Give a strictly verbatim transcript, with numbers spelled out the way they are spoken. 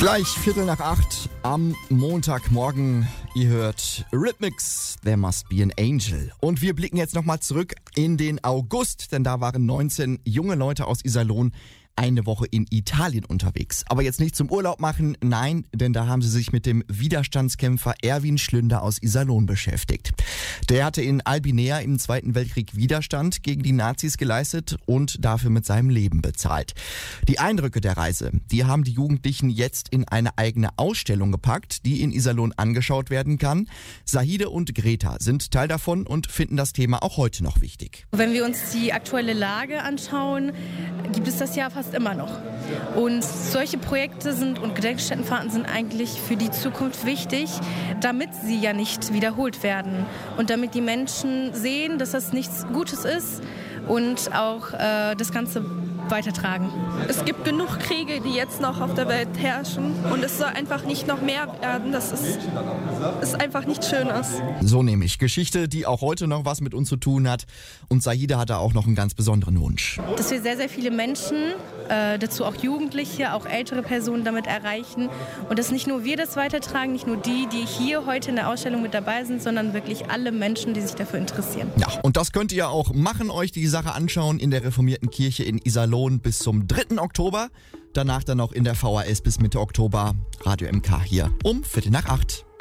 Gleich Viertel nach acht am Montagmorgen. Ihr hört Rhythmix, There Must Be an Angel. Und wir blicken jetzt nochmal zurück in den August, denn da waren neunzehn junge Leute aus Iserlohn eine Woche in Italien unterwegs. Aber jetzt nicht zum Urlaub machen, nein, denn da haben sie sich mit dem Widerstandskämpfer Erwin Schlünder aus Iserlohn beschäftigt. Der hatte in Albinea im Zweiten Weltkrieg Widerstand gegen die Nazis geleistet und dafür mit seinem Leben bezahlt. Die Eindrücke der Reise, die haben die Jugendlichen jetzt in eine eigene Ausstellung gepackt, die in Iserlohn angeschaut werden kann. Sahide und Greta sind Teil davon und finden das Thema auch heute noch wichtig. Wenn wir uns die aktuelle Lage anschauen, gibt es das ja fast immer noch. Und solche Projekte sind und Gedenkstättenfahrten sind eigentlich für die Zukunft wichtig, damit sie ja nicht wiederholt werden. Und damit die Menschen sehen, dass das nichts Gutes ist und auch äh, das Ganze weitertragen. Es gibt genug Kriege, die jetzt noch auf der Welt herrschen und es soll einfach nicht noch mehr werden. Das ist, ist einfach nichts Schönes. So nämlich Geschichte, die auch heute noch was mit uns zu tun hat. Und Sahide hatte auch noch einen ganz besonderen Wunsch. Dass wir sehr, sehr viele Menschen, äh, dazu auch Jugendliche, auch ältere Personen damit erreichen. Und dass nicht nur wir das weitertragen, nicht nur die, die hier heute in der Ausstellung mit dabei sind, sondern wirklich alle Menschen, die sich dafür interessieren. Ja, und das könnt ihr auch machen, euch die Sache anschauen in der reformierten Kirche in Iserlohn bis zum dritten Oktober. Danach dann noch in der V H S bis Mitte Oktober. Radio M K hier um Viertel nach acht.